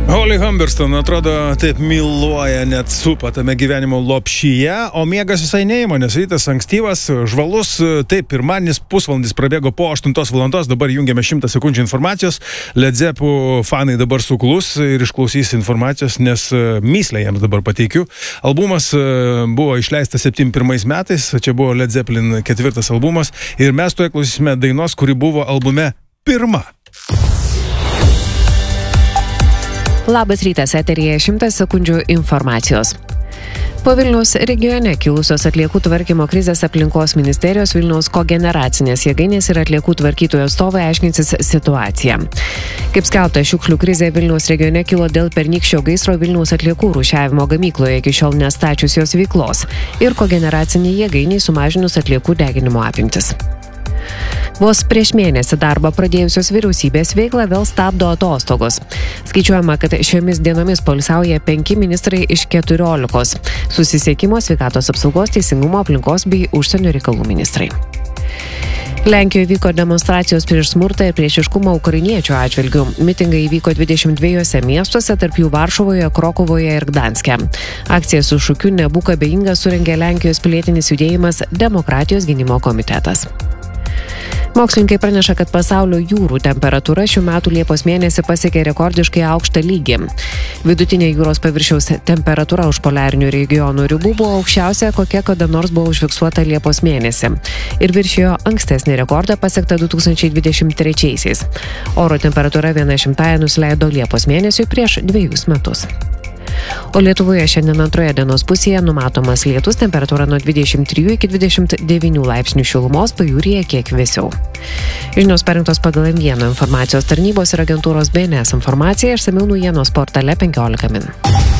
Holly Humberstone, atrodo, taip myluoja net supa tame gyvenimo lopšyje, o miegas visai neima, nes rytas ankstyvas, žvalus, taip, pirmadienis pusvalandis prabėgo po 8 valandos, dabar jungiame 100 sekundžių informacijos, Led Zeppelin fanai dabar suklus ir išklausys informacijos, nes myslę jiems dabar pateikiu. Albumas buvo išleistas 71 metais, čia buvo Led Zeppelin 4 albumas ir mes tuoj klausysime dainos, kuri buvo albume pirma. Labas rytas, eteryje 100 sekundžių informacijos. Po Vilniaus regione kilusios atliekų tvarkymo krizės aplinkos ministerijos Vilniaus kogeneracinės jėgainės ir atliekų tvarkytojų atstovai aiškinsis situaciją. Kaip skelbta, šiukšlių krizė Vilniaus regione kilo dėl pernykščio gaisro Vilniaus atliekų rūšiavimo gamykloje iki šiol nestačius jos veiklos ir kogeneraciniai jėgainiai sumažinus atliekų deginimo apimtis. Vos prieš mėnesį darbą pradėjusios vyriausybės veiklą vėl stabdo atostogos. Skaičiuojama, kad šiomis dienomis poilsiauja 5 ministrai iš 14 – susisiekimo, sveikatos apsaugos, teisingumo, aplinkos bei užsienio reikalų ministrai. Lenkijoje vyko demonstracijos prieš smurtą ir priešiškumą ukrainiečių atžvilgių. Mitingai įvyko 22 miestuose, tarp jų Varšuvoje, Krokuvoje ir Gdanske. Akciją su šūkiu "Nebūk abejingas" surengė Lenkijos pilietinis judėjimas Demokratijos gynimo komitetas. Mokslininkai praneša, kad pasaulio jūrų temperatūra šių metų Liepos mėnesį pasiekė rekordiškai aukštą lygį. Vidutinė jūros paviršiaus temperatūra už poliarinių regionų ribų buvo aukščiausia, kokia kada nors buvo užfiksuota Liepos mėnesį. Ir viršijo ankstesnį rekordą pasiektą 2023-aisiais. Oro temperatūra 1/100 nusileido Liepos mėnesiui prieš 2 metus. O Lietuvoje šiandien antroje dienos pusėje numatomas lietus, temperatūra nuo 23 iki 29 laipsnių šilumos, pajūryje kiek vėsiau. Žinios parengtos pagal M1 informacijos tarnybos ir agentūros BNS informaciją, išsamiau naujienos portale 15 min.